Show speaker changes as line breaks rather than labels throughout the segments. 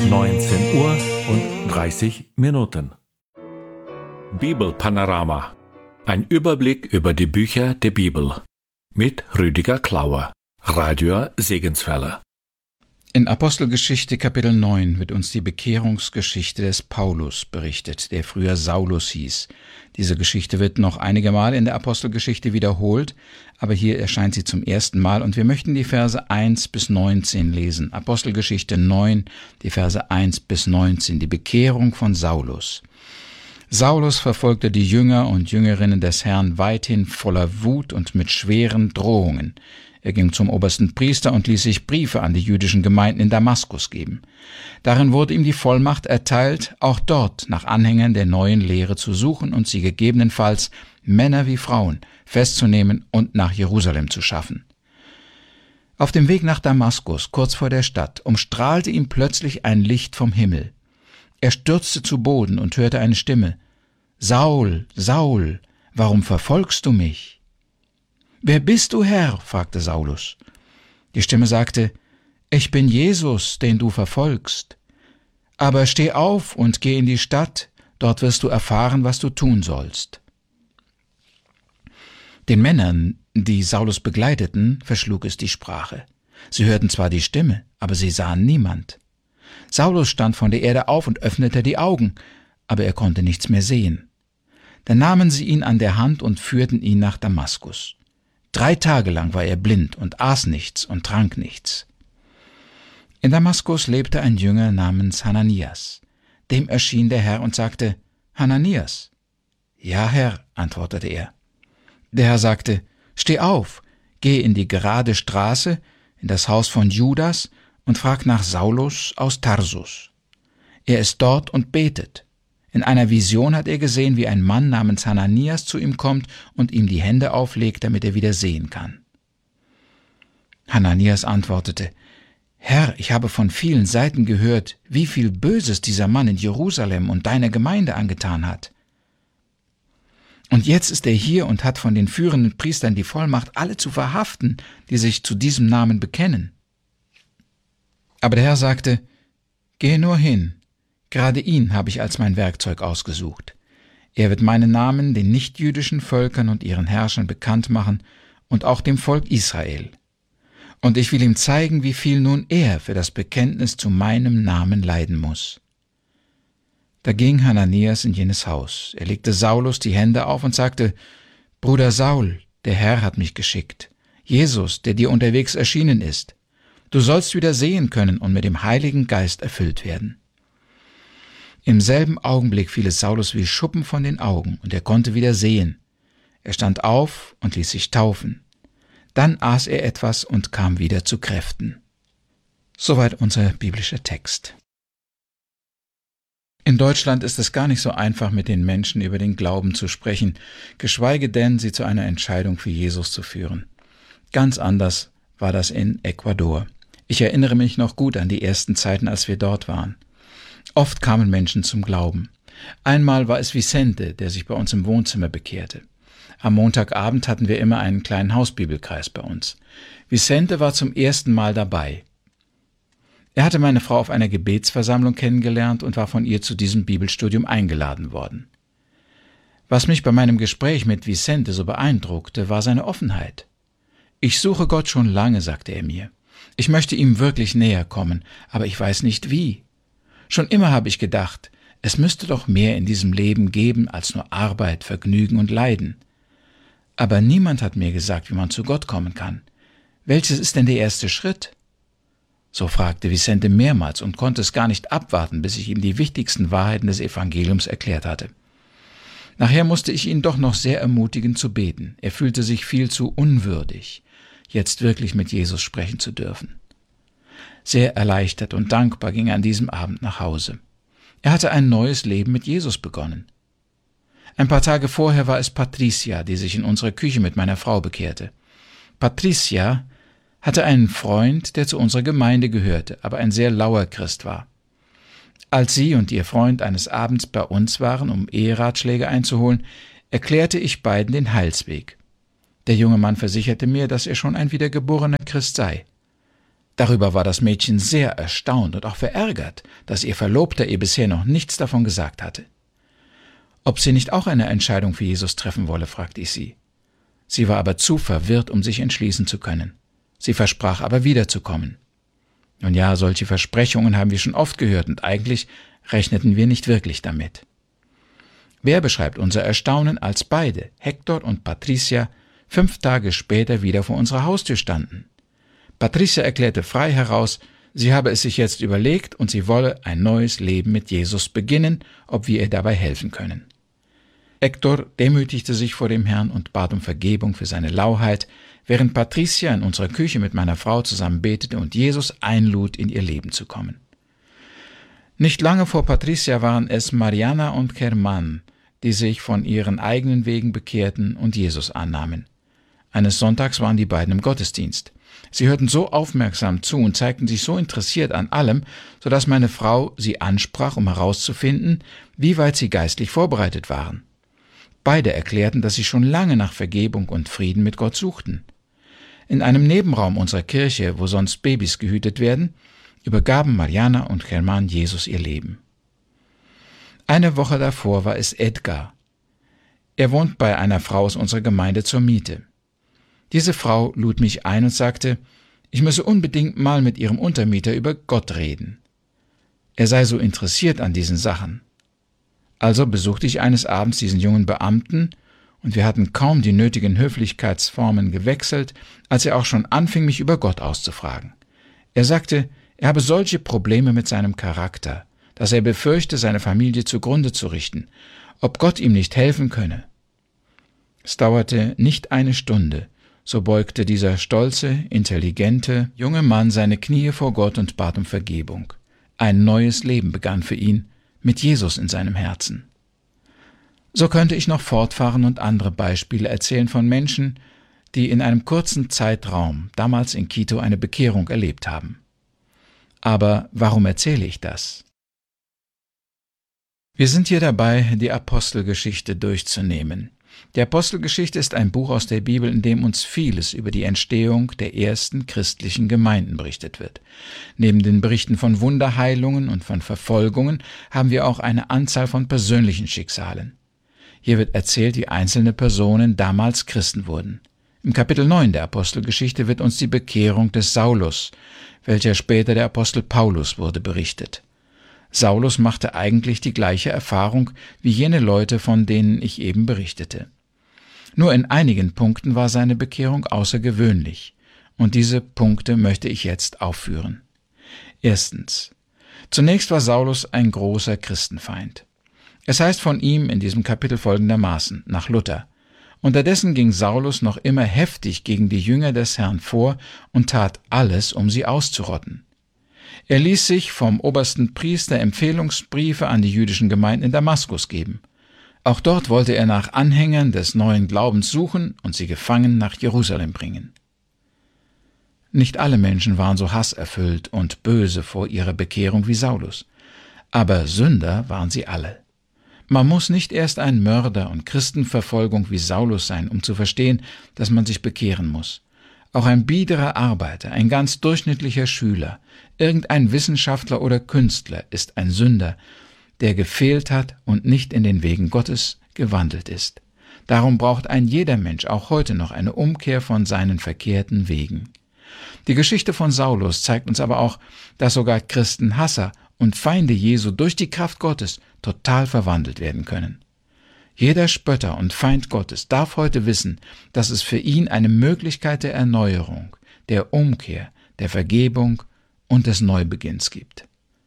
19 Uhr und 30 Minuten. Bibelpanorama. Ein Überblick über die Bücher der Bibel. Mit Rüdiger Klauer, Radio Segenswelle.
In Apostelgeschichte Kapitel 9 wird uns die Bekehrungsgeschichte des Paulus berichtet, der früher Saulus hieß. Diese Geschichte wird noch einige Mal in der Apostelgeschichte wiederholt, aber hier erscheint sie zum ersten Mal und wir möchten die Verse 1 bis 19 lesen. Apostelgeschichte 9, die Verse 1 bis 19, die Bekehrung von Saulus. Saulus verfolgte die Jünger und Jüngerinnen des Herrn weithin voller Wut und mit schweren Drohungen. Er ging zum obersten Priester und ließ sich Briefe an die jüdischen Gemeinden in Damaskus geben. Darin wurde ihm die Vollmacht erteilt, auch dort nach Anhängern der neuen Lehre zu suchen und sie gegebenenfalls, Männer wie Frauen, festzunehmen und nach Jerusalem zu schaffen. Auf dem Weg nach Damaskus, kurz vor der Stadt, umstrahlte ihm plötzlich ein Licht vom Himmel. Er stürzte zu Boden und hörte eine Stimme: »Saul, Saul, warum verfolgst du mich?« »Wer bist du, Herr?« fragte Saulus. Die Stimme sagte: »Ich bin Jesus, den du verfolgst. Aber steh auf und geh in die Stadt, dort wirst du erfahren, was du tun sollst.« Den Männern, die Saulus begleiteten, verschlug es die Sprache. Sie hörten zwar die Stimme, aber sie sahen niemand. Saulus stand von der Erde auf und öffnete die Augen, aber er konnte nichts mehr sehen. Dann nahmen sie ihn an der Hand und führten ihn nach Damaskus. 3 Tage lang war er blind und aß nichts und trank nichts. In Damaskus lebte ein Jünger namens Hananias. Dem erschien der Herr und sagte: »Hananias?« »Ja, Herr«, antwortete er. Der Herr sagte: »Steh auf, geh in die gerade Straße, in das Haus von Judas und frag nach Saulus aus Tarsus. Er ist dort und betet. In einer Vision hat er gesehen, wie ein Mann namens Hananias zu ihm kommt und ihm die Hände auflegt, damit er wieder sehen kann.« Hananias antwortete: »Herr, ich habe von vielen Seiten gehört, wie viel Böses dieser Mann in Jerusalem und deiner Gemeinde angetan hat. Und jetzt ist er hier und hat von den führenden Priestern die Vollmacht, alle zu verhaften, die sich zu diesem Namen bekennen.« Aber der Herr sagte: »Gehe nur hin. Gerade ihn habe ich als mein Werkzeug ausgesucht. Er wird meinen Namen den nichtjüdischen Völkern und ihren Herrschern bekannt machen und auch dem Volk Israel. Und ich will ihm zeigen, wie viel nun er für das Bekenntnis zu meinem Namen leiden muss.« Da ging Hananias in jenes Haus. Er legte Saulus die Hände auf und sagte: »Bruder Saul, der Herr hat mich geschickt. Jesus, der dir unterwegs erschienen ist. Du sollst wieder sehen können und mit dem Heiligen Geist erfüllt werden.« Im selben Augenblick fiel es Saulus wie Schuppen von den Augen, und er konnte wieder sehen. Er stand auf und ließ sich taufen. Dann aß er etwas und kam wieder zu Kräften. Soweit unser biblischer Text. In Deutschland ist es gar nicht so einfach, mit den Menschen über den Glauben zu sprechen, geschweige denn, sie zu einer Entscheidung für Jesus zu führen. Ganz anders war das in Ecuador. Ich erinnere mich noch gut an die ersten Zeiten, als wir dort waren. Oft kamen Menschen zum Glauben. Einmal war es Vicente, der sich bei uns im Wohnzimmer bekehrte. Am Montagabend hatten wir immer einen kleinen Hausbibelkreis bei uns. Vicente war zum ersten Mal dabei. Er hatte meine Frau auf einer Gebetsversammlung kennengelernt und war von ihr zu diesem Bibelstudium eingeladen worden. Was mich bei meinem Gespräch mit Vicente so beeindruckte, war seine Offenheit. »Ich suche Gott schon lange«, sagte er mir. »Ich möchte ihm wirklich näher kommen, aber ich weiß nicht wie. Schon immer habe ich gedacht, es müsste doch mehr in diesem Leben geben als nur Arbeit, Vergnügen und Leiden. Aber niemand hat mir gesagt, wie man zu Gott kommen kann. Welches ist denn der erste Schritt?« So fragte Vicente mehrmals und konnte es gar nicht abwarten, bis ich ihm die wichtigsten Wahrheiten des Evangeliums erklärt hatte. Nachher musste ich ihn doch noch sehr ermutigen zu beten. Er fühlte sich viel zu unwürdig, jetzt wirklich mit Jesus sprechen zu dürfen. Sehr erleichtert und dankbar ging er an diesem Abend nach Hause. Er hatte ein neues Leben mit Jesus begonnen. Ein paar Tage vorher war es Patricia, die sich in unserer Küche mit meiner Frau bekehrte. Patricia hatte einen Freund, der zu unserer Gemeinde gehörte, aber ein sehr lauer Christ war. Als sie und ihr Freund eines Abends bei uns waren, um Eheratschläge einzuholen, erklärte ich beiden den Heilsweg. Der junge Mann versicherte mir, dass er schon ein wiedergeborener Christ sei. Darüber war das Mädchen sehr erstaunt und auch verärgert, dass ihr Verlobter ihr bisher noch nichts davon gesagt hatte. Ob sie nicht auch eine Entscheidung für Jesus treffen wolle, fragte ich sie. Sie war aber zu verwirrt, um sich entschließen zu können. Sie versprach aber wiederzukommen. Nun ja, solche Versprechungen haben wir schon oft gehört und eigentlich rechneten wir nicht wirklich damit. Wer beschreibt unser Erstaunen, als beide, Hector und Patricia, 5 Tage später wieder vor unserer Haustür standen? Patricia erklärte frei heraus, sie habe es sich jetzt überlegt und sie wolle ein neues Leben mit Jesus beginnen, ob wir ihr dabei helfen können. Hector demütigte sich vor dem Herrn und bat um Vergebung für seine Lauheit, während Patricia in unserer Küche mit meiner Frau zusammen betete und Jesus einlud, in ihr Leben zu kommen. Nicht lange vor Patricia waren es Mariana und Germán, die sich von ihren eigenen Wegen bekehrten und Jesus annahmen. Eines Sonntags waren die beiden im Gottesdienst. Sie hörten so aufmerksam zu und zeigten sich so interessiert an allem, sodass meine Frau sie ansprach, um herauszufinden, wie weit sie geistlich vorbereitet waren. Beide erklärten, dass sie schon lange nach Vergebung und Frieden mit Gott suchten. In einem Nebenraum unserer Kirche, wo sonst Babys gehütet werden, übergaben Mariana und Germán Jesus ihr Leben. Eine Woche davor war es Edgar. Er wohnt bei einer Frau aus unserer Gemeinde zur Miete. Diese Frau lud mich ein und sagte, ich müsse unbedingt mal mit ihrem Untermieter über Gott reden. Er sei so interessiert an diesen Sachen. Also besuchte ich eines Abends diesen jungen Beamten, und wir hatten kaum die nötigen Höflichkeitsformen gewechselt, als er auch schon anfing, mich über Gott auszufragen. Er sagte, er habe solche Probleme mit seinem Charakter, dass er befürchte, seine Familie zugrunde zu richten, ob Gott ihm nicht helfen könne. Es dauerte nicht eine Stunde, so beugte dieser stolze, intelligente, junge Mann seine Knie vor Gott und bat um Vergebung. Ein neues Leben begann für ihn, mit Jesus in seinem Herzen. So könnte ich noch fortfahren und andere Beispiele erzählen von Menschen, die in einem kurzen Zeitraum, damals in Quito, eine Bekehrung erlebt haben. Aber warum erzähle ich das? Wir sind hier dabei, die Apostelgeschichte durchzunehmen. Die Apostelgeschichte ist ein Buch aus der Bibel, in dem uns vieles über die Entstehung der ersten christlichen Gemeinden berichtet wird. Neben den Berichten von Wunderheilungen und von Verfolgungen haben wir auch eine Anzahl von persönlichen Schicksalen. Hier wird erzählt, wie einzelne Personen damals Christen wurden. Im Kapitel 9 der Apostelgeschichte wird uns die Bekehrung des Saulus, welcher später der Apostel Paulus wurde, berichtet. Saulus machte eigentlich die gleiche Erfahrung wie jene Leute, von denen ich eben berichtete. Nur in einigen Punkten war seine Bekehrung außergewöhnlich, und diese Punkte möchte ich jetzt aufführen. Erstens. Zunächst war Saulus ein großer Christenfeind. Es heißt von ihm in diesem Kapitel folgendermaßen, nach Luther: Unterdessen ging Saulus noch immer heftig gegen die Jünger des Herrn vor und tat alles, um sie auszurotten. Er ließ sich vom obersten Priester Empfehlungsbriefe an die jüdischen Gemeinden in Damaskus geben. Auch dort wollte er nach Anhängern des neuen Glaubens suchen und sie gefangen nach Jerusalem bringen. Nicht alle Menschen waren so hasserfüllt und böse vor ihrer Bekehrung wie Saulus, aber Sünder waren sie alle. Man muss nicht erst ein Mörder und Christenverfolgung wie Saulus sein, um zu verstehen, dass man sich bekehren muss. Auch ein biederer Arbeiter, ein ganz durchschnittlicher Schüler, irgendein Wissenschaftler oder Künstler ist ein Sünder, der gefehlt hat und nicht in den Wegen Gottes gewandelt ist. Darum braucht ein jeder Mensch auch heute noch eine Umkehr von seinen verkehrten Wegen. Die Geschichte von Saulus zeigt uns aber auch, dass sogar Christenhasser und Feinde Jesu durch die Kraft Gottes total verwandelt werden können. Jeder Spötter und Feind Gottes darf heute wissen, dass es für ihn eine Möglichkeit der Erneuerung, der Umkehr, der Vergebung und des Neubeginns gibt.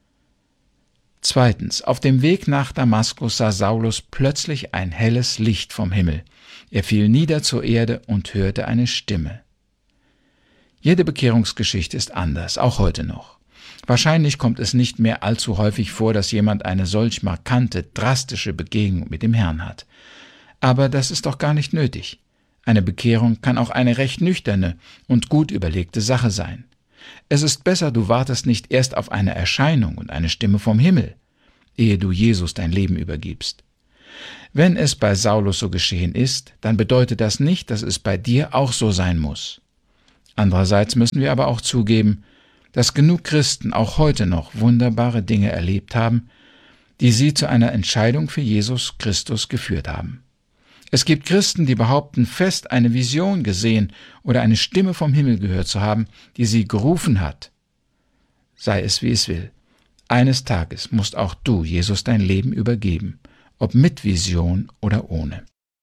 Zweitens, auf dem Weg nach Damaskus sah Saulus plötzlich ein helles Licht vom Himmel. Er fiel nieder zur Erde und hörte eine Stimme. Jede Bekehrungsgeschichte ist anders, auch heute noch. Wahrscheinlich kommt es nicht mehr allzu häufig vor, dass jemand eine solch markante, drastische Begegnung mit dem Herrn hat. Aber das ist doch gar nicht nötig. Eine Bekehrung kann auch eine recht nüchterne und gut überlegte Sache sein. Es ist besser, du wartest nicht erst auf eine Erscheinung und eine Stimme vom Himmel, ehe du Jesus dein Leben übergibst. Wenn es bei Saulus so geschehen ist, dann bedeutet das nicht, dass es bei dir auch so sein muss. Andererseits müssen wir aber auch zugeben, dass genug Christen auch heute noch wunderbare Dinge erlebt haben, die sie zu einer Entscheidung für Jesus Christus geführt haben. Es gibt Christen, die behaupten, fest eine Vision gesehen oder eine Stimme vom Himmel gehört zu haben, die sie gerufen hat. Sei es wie es will. Eines Tages musst auch du Jesus dein Leben übergeben, ob mit Vision oder ohne.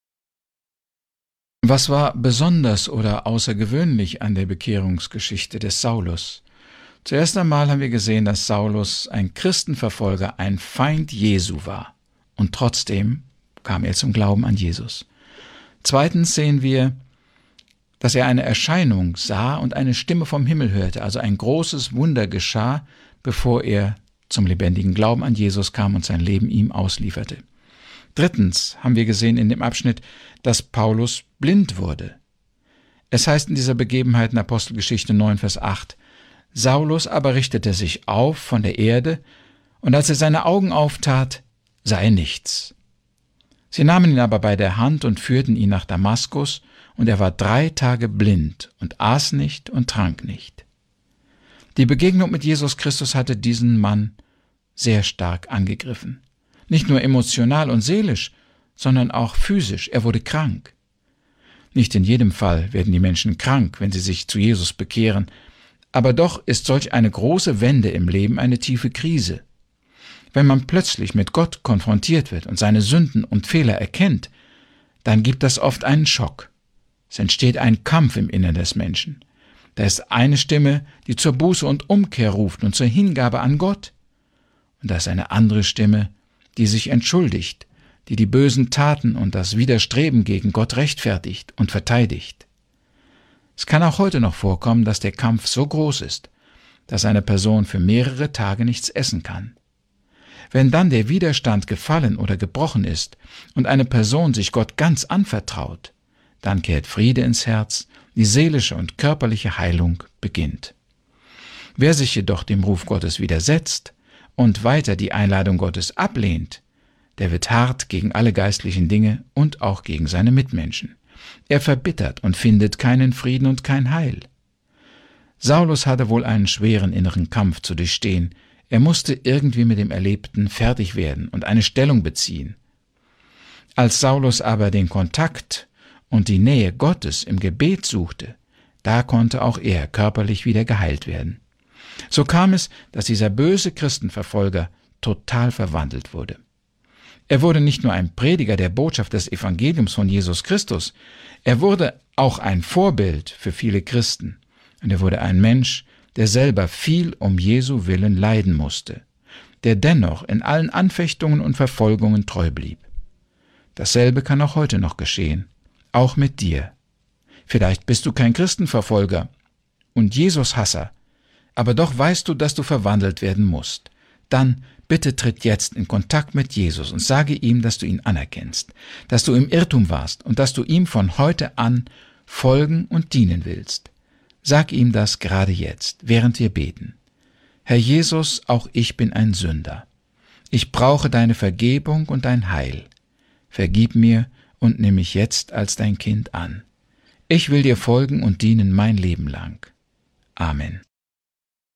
Was war besonders oder außergewöhnlich an der Bekehrungsgeschichte des Saulus? Zuerst einmal haben wir gesehen, dass Saulus ein Christenverfolger, ein Feind Jesu war. Und trotzdem kam er zum Glauben an Jesus. Zweitens sehen wir, dass er eine Erscheinung sah und eine Stimme vom Himmel hörte, also ein großes Wunder geschah, bevor er zum lebendigen Glauben an Jesus kam und sein Leben ihm auslieferte. Drittens haben wir gesehen in dem Abschnitt, dass Paulus blind wurde. Es heißt in dieser Begebenheit in Apostelgeschichte 9, Vers 8, Saulus aber richtete sich auf von der Erde, und als er seine Augen auftat, sah er nichts. Sie nahmen ihn aber bei der Hand und führten ihn nach Damaskus, und er war 3 Tage blind und aß nicht und trank nicht. Die Begegnung mit Jesus Christus hatte diesen Mann sehr stark angegriffen. Nicht nur emotional und seelisch, sondern auch physisch. Er wurde krank. Nicht in jedem Fall werden die Menschen krank, wenn sie sich zu Jesus bekehren, aber doch ist solch eine große Wende im Leben eine tiefe Krise. Wenn man plötzlich mit Gott konfrontiert wird und seine Sünden und Fehler erkennt, dann gibt das oft einen Schock. Es entsteht ein Kampf im Innern des Menschen. Da ist eine Stimme, die zur Buße und Umkehr ruft und zur Hingabe an Gott. Und da ist eine andere Stimme, die sich entschuldigt, die die bösen Taten und das Widerstreben gegen Gott rechtfertigt und verteidigt. Es kann auch heute noch vorkommen, dass der Kampf so groß ist, dass eine Person für mehrere Tage nichts essen kann. Wenn dann der Widerstand gefallen oder gebrochen ist und eine Person sich Gott ganz anvertraut, dann kehrt Friede ins Herz, die seelische und körperliche Heilung beginnt. Wer sich jedoch dem Ruf Gottes widersetzt und weiter die Einladung Gottes ablehnt, der wird hart gegen alle geistlichen Dinge und auch gegen seine Mitmenschen. Er verbittert und findet keinen Frieden und kein Heil. Saulus hatte wohl einen schweren inneren Kampf zu durchstehen. Er musste irgendwie mit dem Erlebten fertig werden und eine Stellung beziehen. Als Saulus aber den Kontakt und die Nähe Gottes im Gebet suchte, da konnte auch er körperlich wieder geheilt werden. So kam es, dass dieser böse Christenverfolger total verwandelt wurde. Er wurde nicht nur ein Prediger der Botschaft des Evangeliums von Jesus Christus, er wurde auch ein Vorbild für viele Christen. Und er wurde ein Mensch, der selber viel um Jesu Willen leiden musste, der dennoch in allen Anfechtungen und Verfolgungen treu blieb. Dasselbe kann auch heute noch geschehen, auch mit dir. Vielleicht bist du kein Christenverfolger und Jesus-Hasser, aber doch weißt du, dass du verwandelt werden musst. Dann bitte tritt jetzt in Kontakt mit Jesus und sage ihm, dass du ihn anerkennst, dass du im Irrtum warst und dass du ihm von heute an folgen und dienen willst. Sag ihm das gerade jetzt, während wir beten. Herr Jesus, auch ich bin ein Sünder. Ich brauche deine Vergebung und dein Heil. Vergib mir und nimm mich jetzt als dein Kind an. Ich will dir folgen und dienen mein Leben lang. Amen.